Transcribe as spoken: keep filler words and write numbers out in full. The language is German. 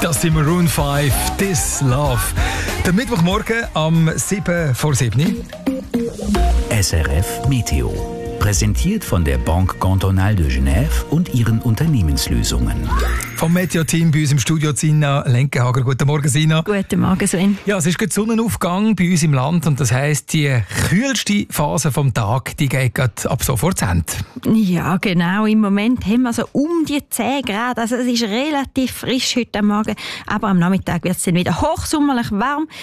Das sind Maroon fünf, This Love. Der Mittwochmorgen am sieben vor sieben. S R F Meteo. Präsentiert von der Banque Cantonale de Genève und ihren Unternehmenslösungen. Vom Meteo-Team bei uns im Studio Sina Lenkenhager. Guten Morgen, Sina. Guten Morgen, Sven. Ja, es ist gerade Sonnenaufgang bei uns im Land und das heisst, die kühlste Phase vom Tag, die geht gerade ab sofort zu Ende. Ja, genau. Im Moment haben wir so um die zehn Grad. Also es ist relativ frisch heute Morgen. Aber am Nachmittag wird es dann wieder hochsommerlich warm.